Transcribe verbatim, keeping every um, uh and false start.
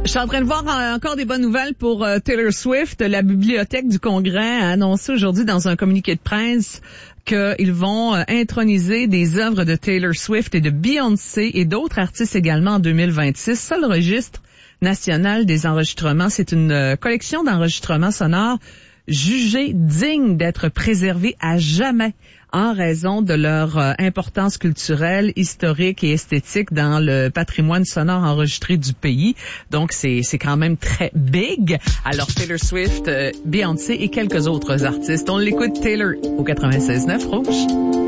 Je suis en train de voir euh, encore des bonnes nouvelles pour euh, Taylor Swift. La Bibliothèque du Congrès a annoncé aujourd'hui dans un communiqué de presse qu'ils vont euh, introniser des œuvres de Taylor Swift et de Beyoncé et d'autres artistes également en deux mille vingt-six. Ça, le registre national des enregistrements, c'est une euh, collection d'enregistrements sonores jugés dignes d'être préservés à jamais en raison de leur euh, importance culturelle, historique et esthétique dans le patrimoine sonore enregistré du pays. Donc, c'est c'est quand même très big. Alors, Taylor Swift, euh, Beyoncé et quelques autres artistes. On l'écoute, Taylor, au quatre-vingt-seize neuf Rouge.